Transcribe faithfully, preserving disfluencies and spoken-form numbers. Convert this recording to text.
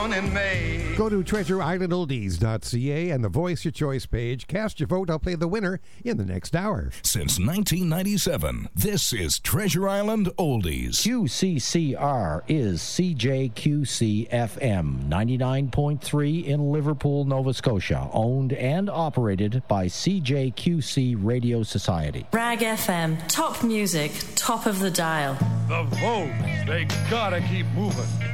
born in May. Go to treasure island oldies dot c a and the Voice Your Choice page. Cast your vote. I'll play the winner in the next hour. Since nineteen ninety-seven, this is Treasure Island Oldies. Q C C R is C J Q C F M, ninety-nine point three in Liverpool, Nova Scotia. Owned and operated by C J Q C Radio Society. Rag F M, top music, top of the dial. The Vogues, they gotta keep moving.